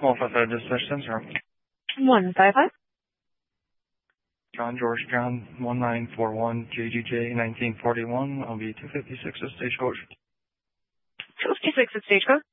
155 dispatch center. 155. John George John 1941 JGJ 1941. I'll be 256 at Stagecoach. 256 at Stagecoach.